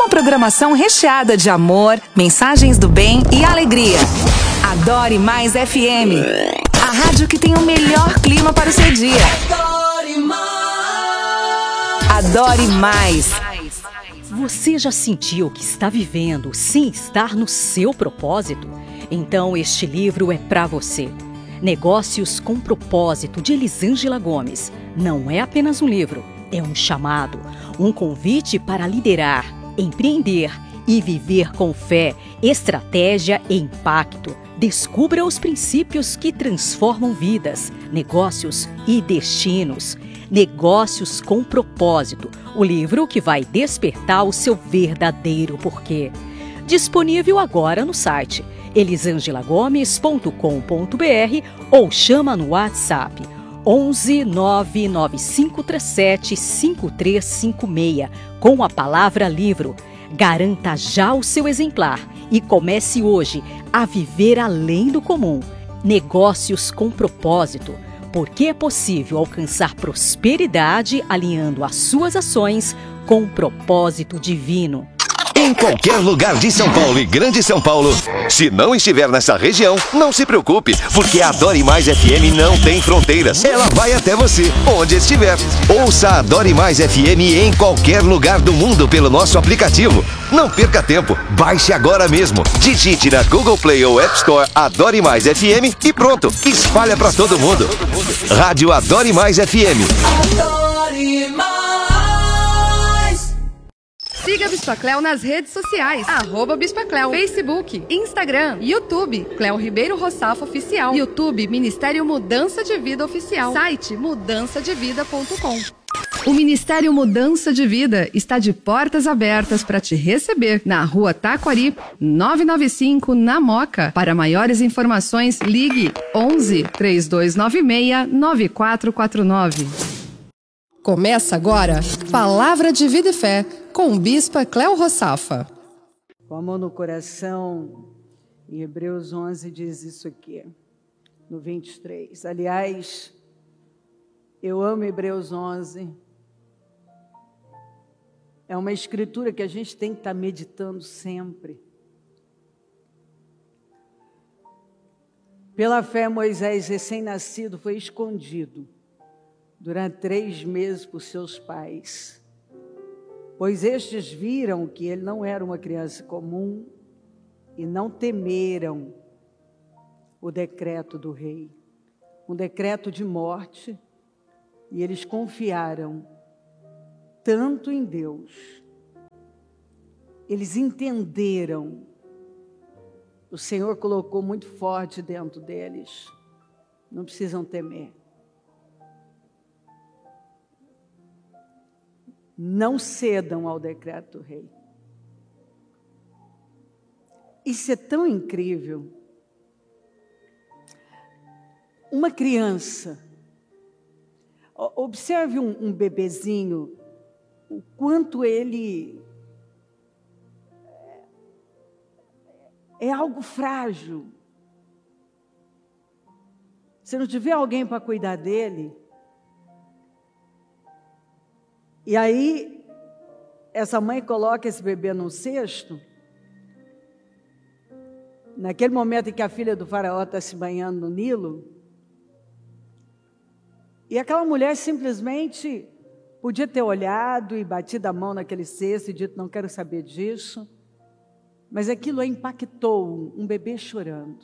programação recheada de amor, mensagens do bem e alegria. Adore Mais FM, a rádio que tem o melhor clima para o seu dia. Adore Mais. Você já sentiu que está vivendo sem estar no seu propósito? Então este livro é para você. Negócios com Propósito, de Elisângela Gomes. Não é apenas um livro, é um chamado, um convite para liderar, empreender e viver com fé, estratégia e impacto. Descubra os princípios que transformam vidas, negócios e destinos. Negócios com Propósito, o livro que vai despertar o seu verdadeiro porquê. Disponível agora no site elisangelagomes.com.br ou chama no WhatsApp 11 99537 5356 com a palavra livro. Garanta já o seu exemplar e comece hoje a viver além do comum. Negócios com Propósito, porque é possível alcançar prosperidade alinhando as suas ações com o propósito divino. Em qualquer lugar de São Paulo e Grande São Paulo, se não estiver nessa região, não se preocupe, porque a Adore Mais FM não tem fronteiras. Ela vai até você, onde estiver. Ouça a Adore Mais FM em qualquer lugar do mundo pelo nosso aplicativo. Não perca tempo, baixe agora mesmo. Digite na Google Play ou App Store Adore Mais FM e pronto, espalha pra todo mundo. Rádio Adore Mais FM. Adore Mais. Siga a Bispa Cleo nas redes sociais, @Bispa Cleo, Facebook, Instagram, YouTube, Cleo Ribeiro Roçafo Oficial, YouTube, Ministério Mudança de Vida Oficial, site mudançadevida.com. O Ministério Mudança de Vida está de portas abertas para te receber na Rua Taquari, 995, na Moca. Para maiores informações, ligue 11 3296 9449. Começa agora Palavra de Vida e Fé com Bispa Cleo Roçafa. Com a mão no coração, em Hebreus 11 diz isso aqui, no 23. Aliás, eu amo Hebreus 11. É uma escritura que a gente tem que estar meditando sempre. Pela fé, Moisés, recém-nascido, foi escondido durante 3 meses por seus pais, pois estes viram que ele não era uma criança comum e não temeram o decreto do rei, um decreto de morte, e eles confiaram tanto em Deus, eles entenderam, o Senhor colocou muito forte dentro deles, não precisam temer. Não cedam ao decreto do rei. Isso é tão incrível. Uma criança, observe um bebezinho, o quanto ele é algo frágil. Se não tiver alguém para cuidar dele, e aí, essa mãe coloca esse bebê num cesto, naquele momento em que a filha do faraó está se banhando no Nilo, e aquela mulher simplesmente podia ter olhado e batido a mão naquele cesto e dito, não quero saber disso, mas aquilo a impactou, um bebê chorando,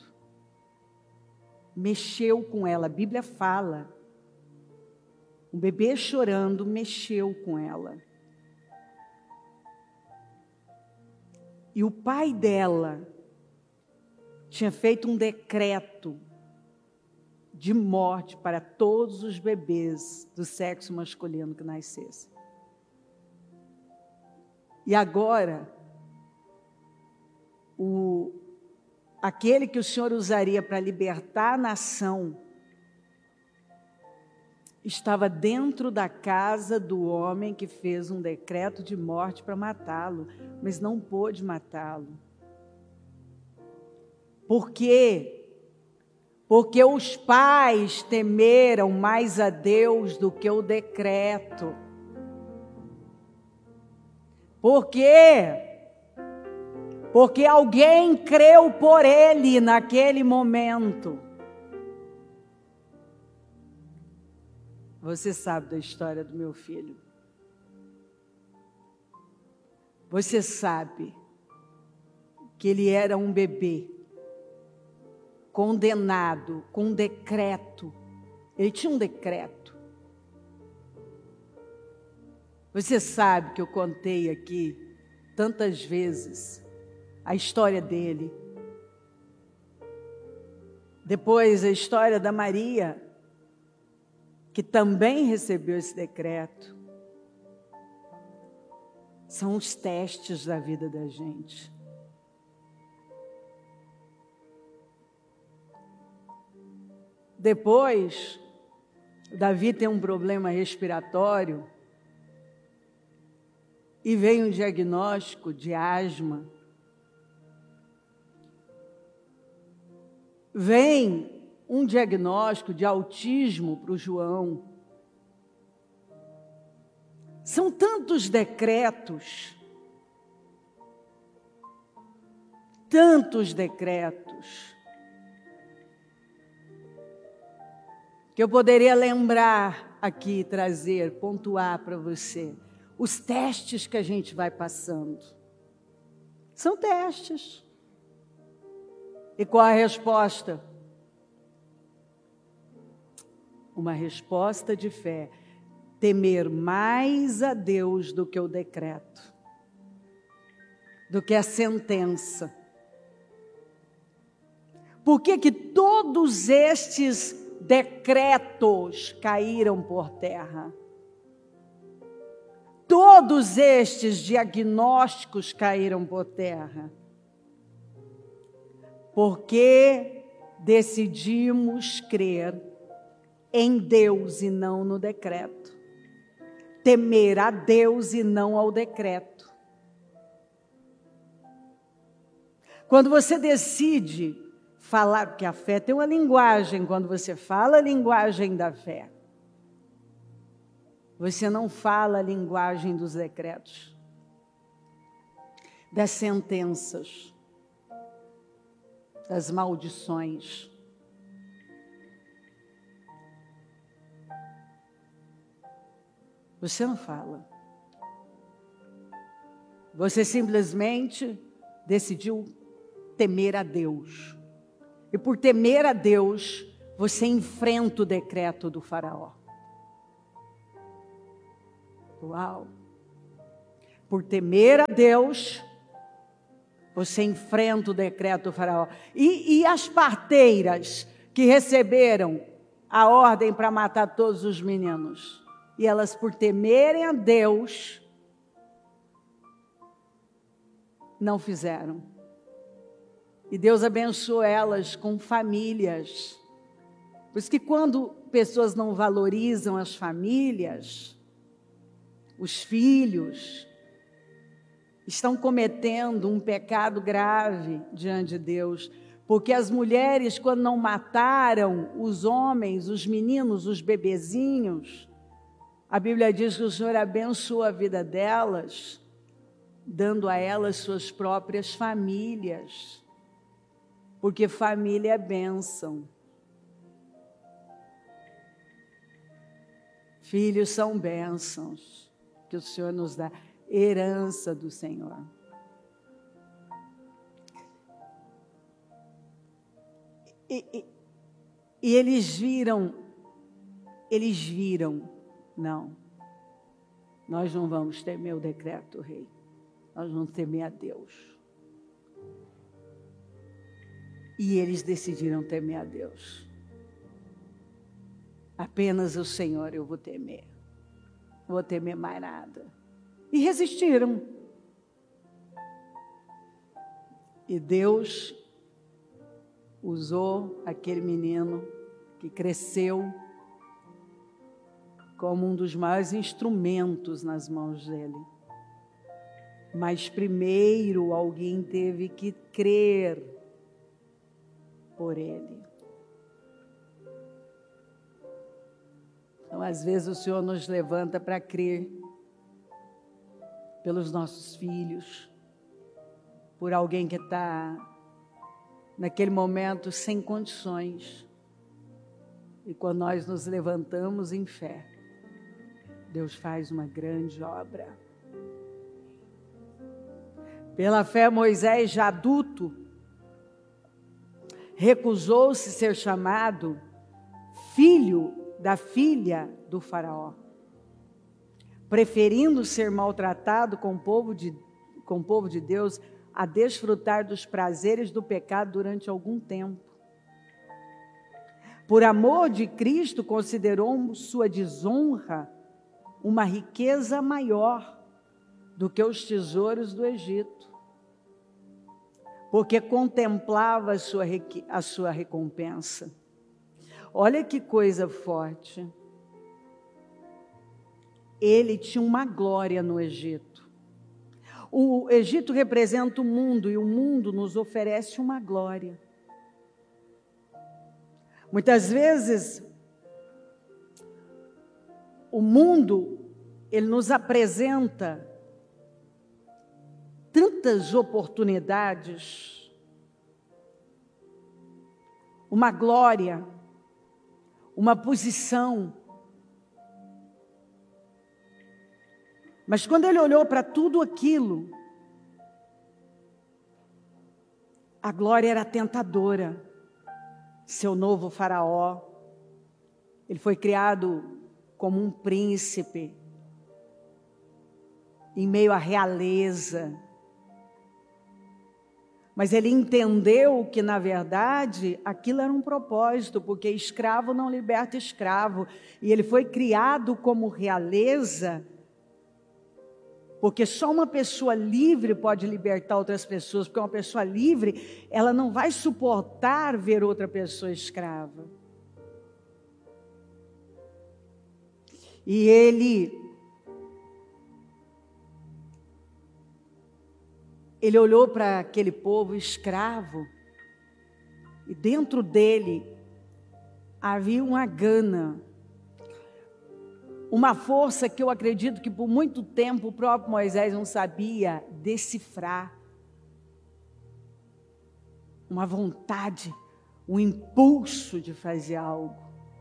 mexeu com ela, a Bíblia fala, um bebê chorando mexeu com ela. E o pai dela tinha feito um decreto de morte para todos os bebês do sexo masculino que nascessem. E agora, aquele que o Senhor usaria para libertar a nação, estava dentro da casa do homem que fez um decreto de morte para matá-lo, mas não pôde matá-lo. Por quê? Porque os pais temeram mais a Deus do que o decreto. Por quê? porque alguém creu por ele naquele momento. Você sabe da história do meu filho. Você sabe que ele era um bebê, condenado, com um decreto. Ele tinha um decreto. Você sabe que eu contei aqui tantas vezes a história dele. Depois a história da Maria, que também recebeu esse decreto. São os testes da vida da gente. Depois, Davi tem um problema respiratório e vem um diagnóstico de asma. Vem um diagnóstico de autismo para o João. São tantos decretos, que eu poderia lembrar aqui, trazer, pontuar para você. Os testes que a gente vai passando. São testes. E qual a resposta? Uma resposta de fé. Temer mais a Deus do que o decreto, do que a sentença. Por que que todos estes decretos caíram por terra? Todos estes diagnósticos caíram por terra. Porque decidimos crer em Deus e não no decreto. Temer a Deus e não ao decreto. Quando você decide falar, porque a fé tem uma linguagem, quando você fala a linguagem da fé, você não fala a linguagem dos decretos, das sentenças, das maldições. Você não fala. Você simplesmente decidiu temer a Deus. E por temer a Deus, você enfrenta o decreto do faraó. Uau! Por temer a Deus, você enfrenta o decreto do faraó. E as parteiras que receberam a ordem para matar todos os meninos? E elas, por temerem a Deus, não fizeram. E Deus abençoou elas com famílias. Por isso que quando pessoas não valorizam as famílias, os filhos, estão cometendo um pecado grave diante de Deus. Porque as mulheres, quando não mataram os homens, os meninos, os bebezinhos, a Bíblia diz que o Senhor abençoou a vida delas, dando a elas suas próprias famílias. Porque família é bênção. Filhos são bênçãos que o Senhor nos dá, herança do Senhor. E eles viram, não, nós não vamos temer o decreto do rei, nós vamos temer a Deus. E eles decidiram temer a Deus. Apenas o Senhor eu vou temer. Não vou temer mais nada. E resistiram. E Deus usou aquele menino que cresceu como um dos maiores instrumentos nas mãos dele. Mas primeiro alguém teve que crer por ele. Então, às vezes, o Senhor nos levanta para crer pelos nossos filhos, por alguém que está naquele momento sem condições. E quando nós nos levantamos em fé, Deus faz uma grande obra. Pela fé, Moisés, já adulto, recusou-se ser chamado filho da filha do faraó, preferindo ser maltratado com o povo de Deus a desfrutar dos prazeres do pecado durante algum tempo. Por amor de Cristo, considerou sua desonra uma riqueza maior do que os tesouros do Egito, porque contemplava a sua recompensa. Olha que coisa forte. Ele tinha uma glória no Egito. O Egito representa o mundo e o mundo nos oferece uma glória. Muitas vezes, o mundo, ele nos apresenta tantas oportunidades, uma glória, uma posição. Mas quando ele olhou para tudo aquilo, a glória era tentadora. Seu novo faraó, ele foi criado como um príncipe, em meio à realeza. Mas ele entendeu que, na verdade, aquilo era um propósito, porque escravo não liberta escravo. E ele foi criado como realeza, porque só uma pessoa livre pode libertar outras pessoas, porque uma pessoa livre, ela não vai suportar ver outra pessoa escrava. E ele olhou para aquele povo escravo, e dentro dele havia uma gana, uma força que eu acredito que por muito tempo o próprio Moisés não sabia decifrar. Uma vontade, um impulso de fazer algo.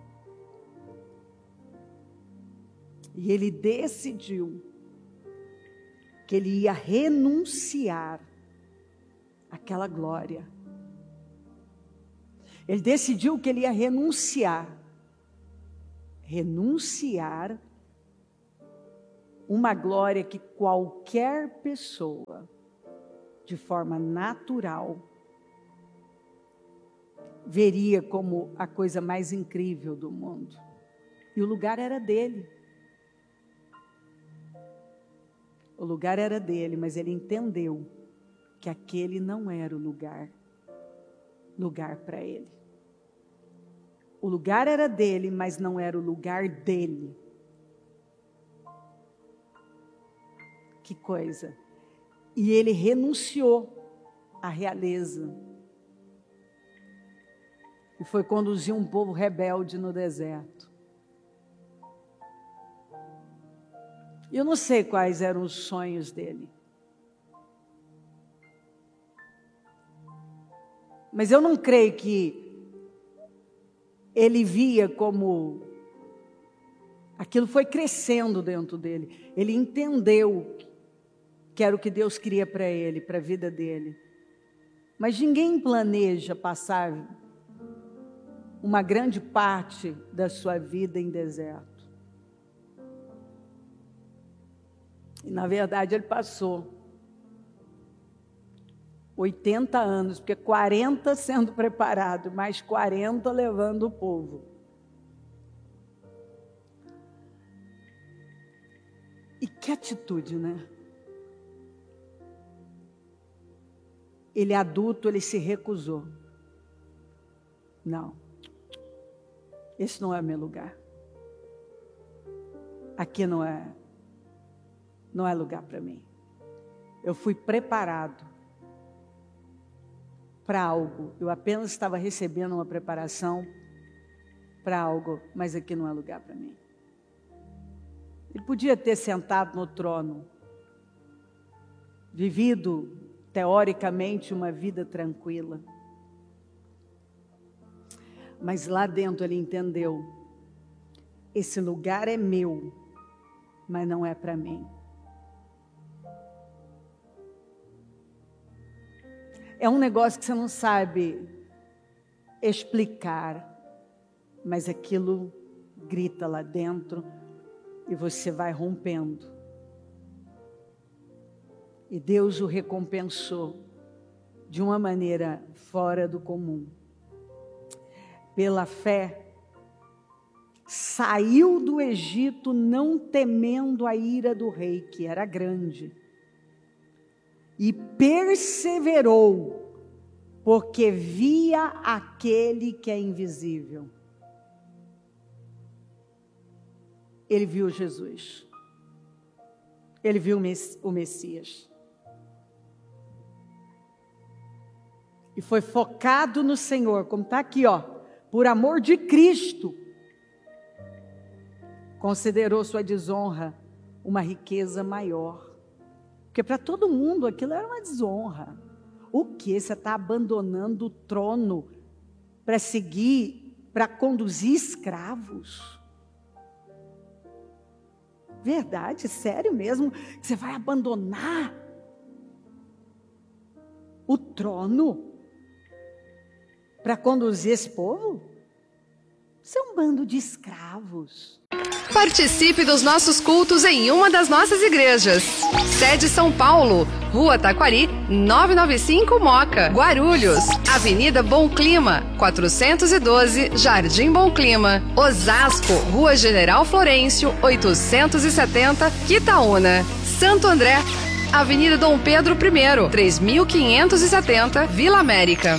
E ele decidiu que ele ia renunciar àquela glória. Ele decidiu que ele ia renunciar uma glória que qualquer pessoa, de forma natural, veria como a coisa mais incrível do mundo. E o lugar era dele. O lugar era dele, mas ele entendeu que aquele não era o lugar para ele. O lugar era dele, mas não era o lugar dele. Que coisa! E ele renunciou à realeza. E foi conduzir um povo rebelde no deserto. Eu não sei quais eram os sonhos dele. Mas eu não creio que ele via como aquilo foi crescendo dentro dele. Ele entendeu que era o que Deus queria para ele, para a vida dele. Mas ninguém planeja passar uma grande parte da sua vida em deserto. E na verdade ele passou 80 anos, porque 40 sendo preparado, mais 40 levando o povo. E que atitude, né? Ele adulto, ele se recusou. Não, esse não é meu lugar. Aqui não é lugar para mim. Eu fui preparado para algo. Eu apenas estava recebendo uma preparação para algo, mas aqui não é lugar para mim. Ele podia ter sentado no trono, vivido teoricamente, uma vida tranquila. Mas lá dentro ele entendeu: esse lugar é meu, mas não é para mim. É um negócio que você não sabe explicar, mas aquilo grita lá dentro e você vai rompendo. E Deus o recompensou de uma maneira fora do comum. Pela fé, saiu do Egito não temendo a ira do rei, que era grande, e perseverou, porque via aquele que é invisível. Ele viu Jesus. Ele viu o Messias. E foi focado no Senhor, como está aqui, ó, por amor de Cristo. Considerou sua desonra uma riqueza maior. Porque para todo mundo aquilo era uma desonra. O que? Você está abandonando o trono para seguir, para conduzir escravos? Verdade, sério mesmo? Você vai abandonar o trono para conduzir esse povo? Isso é um bando de escravos. Participe dos nossos cultos em uma das nossas igrejas. Sede São Paulo, Rua Taquari, 995 Moca, Guarulhos, Avenida Bom Clima, 412, Jardim Bom Clima, Osasco, Rua General Florencio, 870, Quitaúna, Santo André, Avenida Dom Pedro I, 3570, Vila América.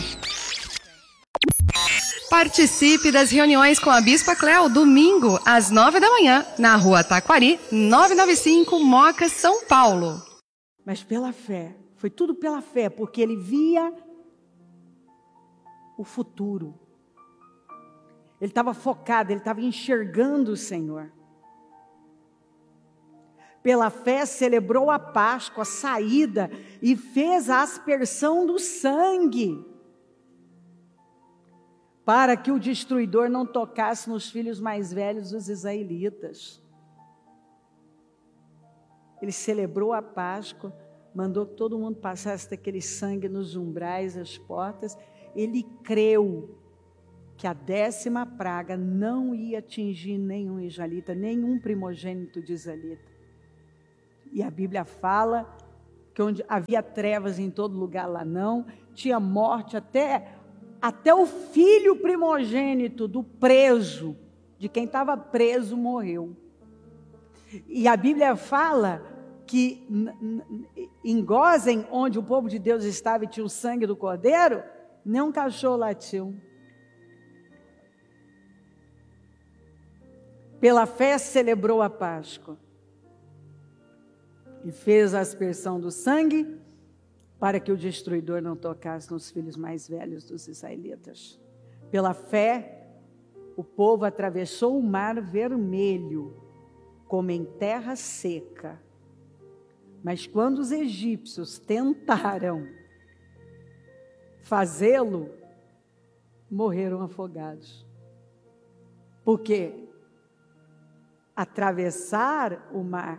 Participe das reuniões com a Bispa Cléo, domingo, às 9 da manhã, na Rua Taquari, 995, Moca, São Paulo. Mas pela fé, foi tudo pela fé, porque ele via o futuro. Ele estava focado, ele estava enxergando o Senhor. Pela fé, celebrou a Páscoa, a saída, e fez a aspersão do sangue, para que o destruidor não tocasse nos filhos mais velhos dos israelitas. Ele celebrou a Páscoa, mandou que todo mundo passasse daquele sangue nos umbrais, as portas. Ele creu que a 10ª praga não ia atingir nenhum israelita, nenhum primogênito de israelita. E a Bíblia fala que onde havia trevas em todo lugar, lá não, tinha morte, até o filho primogênito do preso, de quem estava preso, morreu. E a Bíblia fala que em Gósen, onde o povo de Deus estava e tinha o sangue do cordeiro, nem um cachorro latiu. Pela fé celebrou a Páscoa e fez a aspersão do sangue, para que o destruidor não tocasse nos filhos mais velhos dos israelitas. Pela fé, o povo atravessou o mar vermelho, como em terra seca. Mas quando os egípcios tentaram fazê-lo, morreram afogados. Porque atravessar o mar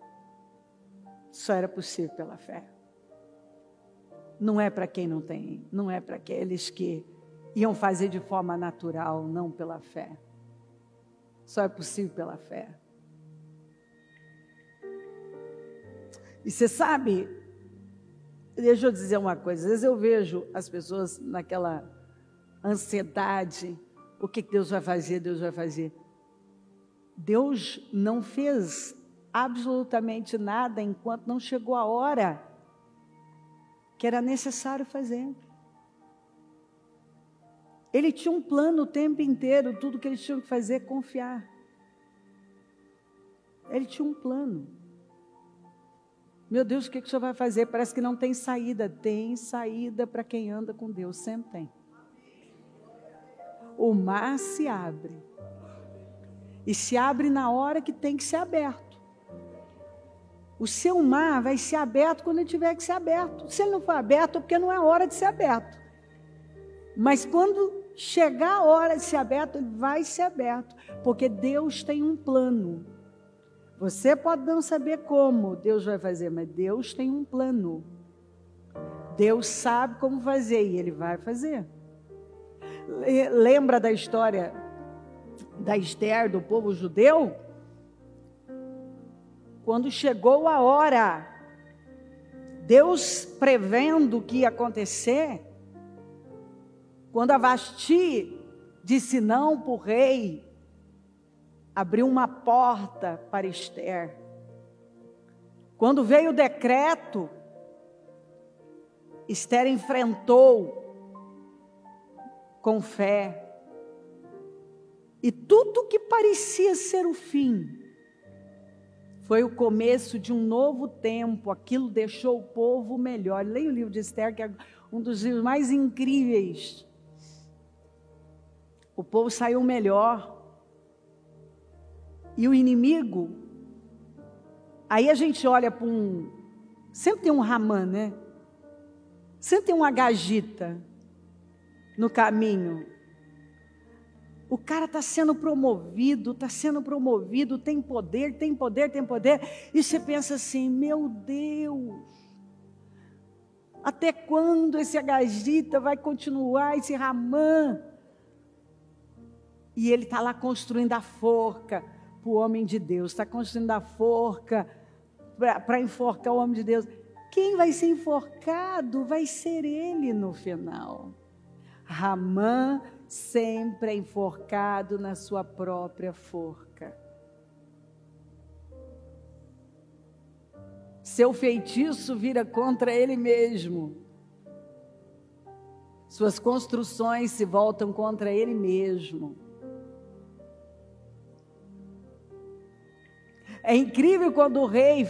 só era possível pela fé. Não é para quem não tem, não é para aqueles que iam fazer de forma natural, não pela fé. Só é possível pela fé. E você sabe, deixa eu dizer uma coisa, às vezes eu vejo as pessoas naquela ansiedade, o que Deus vai fazer, Deus vai fazer. Deus não fez absolutamente nada enquanto não chegou a hora que era necessário fazer. Ele tinha um plano o tempo inteiro, tudo que eles tinham que fazer é confiar. Ele tinha um plano. Meu Deus, o que o Senhor vai fazer? Parece que não tem saída. Tem saída para quem anda com Deus, sempre tem. O mar se abre. E se abre na hora que tem que ser aberto. O seu mar vai ser aberto quando ele tiver que ser aberto. Se ele não for aberto, é porque não é hora de ser aberto. Mas quando chegar a hora de ser aberto, ele vai ser aberto. Porque Deus tem um plano. Você pode não saber como Deus vai fazer, mas Deus tem um plano. Deus sabe como fazer e Ele vai fazer. Lembra da história da Esther, do povo judeu? Quando chegou a hora, Deus prevendo o que ia acontecer, quando a Vasti disse não para o rei, abriu uma porta para Esther. Quando veio o decreto, Esther enfrentou com fé. E tudo que parecia ser o fim, foi o começo de um novo tempo. Aquilo deixou o povo melhor. Leia o livro de Esther, que é um dos livros mais incríveis. O povo saiu melhor. E o inimigo, aí a gente olha para sempre tem um Ramã, né? Sempre tem um Agagita no caminho. O cara está sendo promovido, tem poder. E você pensa assim, meu Deus, até quando esse Agagita vai continuar, esse Ramã? E ele está lá construindo a forca para o homem de Deus, está construindo a forca para enforcar o homem de Deus. Quem vai ser enforcado vai ser ele no final. Ramã sempre é enforcado na sua própria forca. Seu feitiço vira contra ele mesmo. Suas construções se voltam contra ele mesmo. É incrível quando o rei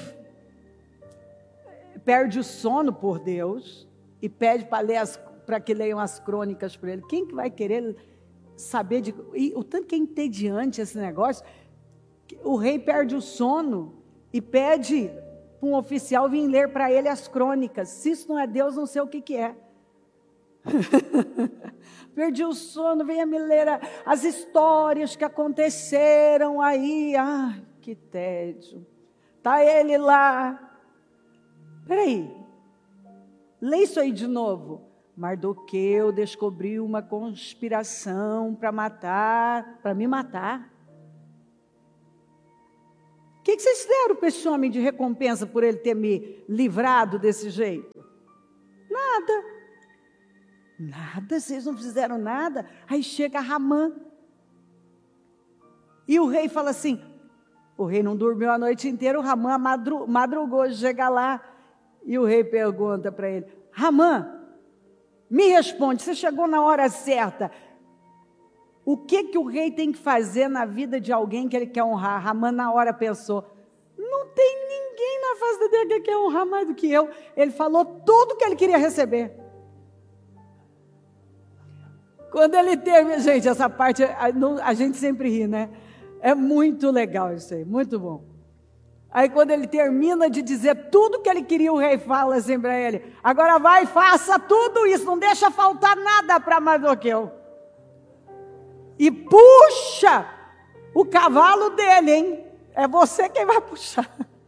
perde o sono por Deus e pede para que leiam as crônicas para ele. Quem que vai querer saber o tanto que é entediante esse negócio? O rei perde o sono e pede para um oficial vir ler para ele as crônicas. Se isso não é Deus, não sei o que é. Perdi o sono, venha me ler as histórias que aconteceram aí. Ai, que tédio. Está ele lá. Peraí, lê isso aí de novo. Mardoqueu descobriu uma conspiração para me matar. O que vocês deram para esse homem de recompensa por ele ter me livrado desse jeito? Nada, vocês não fizeram nada. Aí chega Ramã. E o rei fala assim, o rei não dormiu a noite inteira, o Ramã madrugou, chega lá. E o rei pergunta para ele, Ramã, me responde, você chegou na hora certa. O que o rei tem que fazer na vida de alguém que ele quer honrar? Ramã na hora pensou, não tem ninguém na face da terra que quer honrar mais do que eu. Ele falou tudo que ele queria receber. Quando ele teve, gente, essa parte, a gente sempre ri, né? É muito legal isso aí, muito bom. Aí quando ele termina de dizer tudo que ele queria, o rei fala assim para ele, agora vai, faça tudo isso, não deixa faltar nada para Mardoqueu. E puxa o cavalo dele, hein? É você quem vai puxar.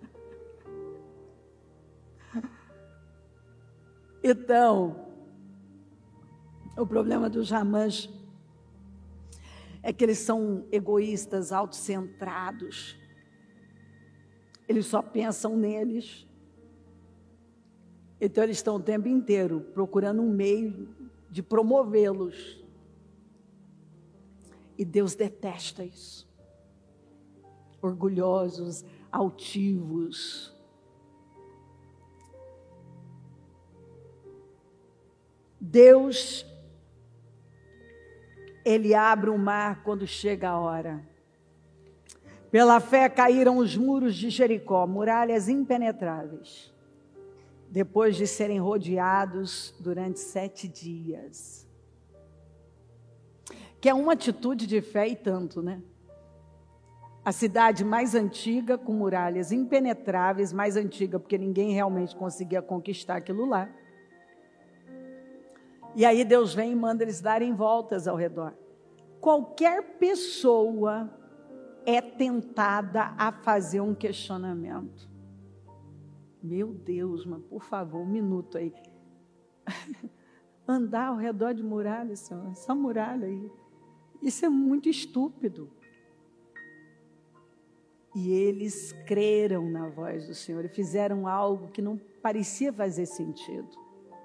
Então, o problema dos Ramãs é que eles são egoístas, autocentrados. Eles só pensam neles. Então eles estão o tempo inteiro procurando um meio de promovê-los. E Deus detesta isso. Orgulhosos, altivos. Deus, Ele abre o mar quando chega a hora. Pela fé caíram os muros de Jericó, muralhas impenetráveis, depois de serem rodeados durante 7 dias. Que é uma atitude de fé e tanto, né? A cidade mais antiga, com muralhas impenetráveis, mais antiga, porque ninguém realmente conseguia conquistar aquilo lá. E aí Deus vem e manda eles darem voltas ao redor. Qualquer pessoa é tentada a fazer um questionamento. Meu Deus, mas por favor, um minuto aí. Andar ao redor de muralhas, Senhor, essa muralha aí. Isso é muito estúpido. E eles creram na voz do Senhor e fizeram algo que não parecia fazer sentido.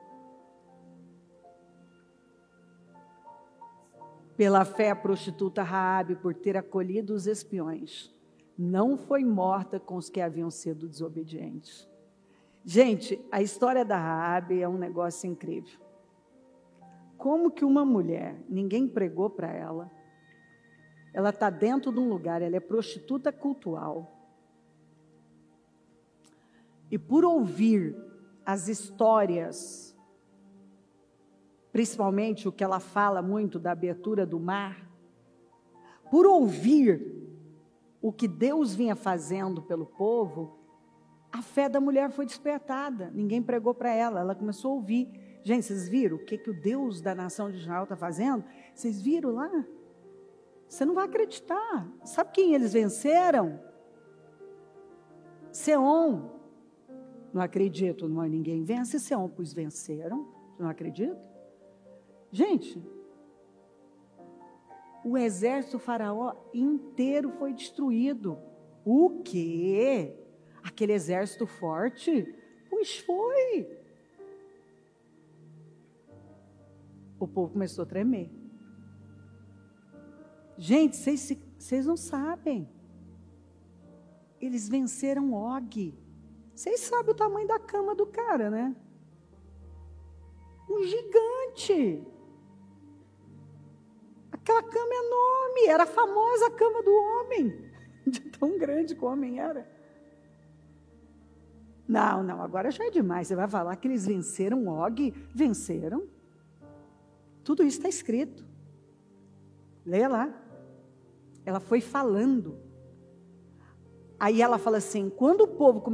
Pela fé, a prostituta Raabe, por ter acolhido os espiões, não foi morta com os que haviam sido desobedientes. Gente, a história da Raabe é um negócio incrível. Como que uma mulher, ninguém pregou para ela está dentro de um lugar, ela é prostituta cultual. E por ouvir as histórias, principalmente o que ela fala muito da abertura do mar, por ouvir o que Deus vinha fazendo pelo povo, a fé da mulher foi despertada. Ninguém pregou para ela, ela começou a ouvir. Gente, vocês viram o que o Deus da nação de Israel está fazendo? Vocês viram lá? Você não vai acreditar. Sabe quem eles venceram? Seom. Não acredito, não, ninguém vence Seom, pois venceram. Não acredito? Gente, o exército faraó inteiro foi destruído. O quê? Aquele exército forte? Pois foi. O povo começou a tremer. Gente, vocês não sabem. Eles venceram Og. Vocês sabem o tamanho da cama do cara, né? Um gigante. Aquela cama enorme. Era a famosa cama do homem. De tão grande que o homem era. Não, agora já é demais. Você vai falar que eles venceram Og? Venceram. Tudo isso está escrito. Leia lá. Ela foi falando. Aí ela fala assim, quando o povo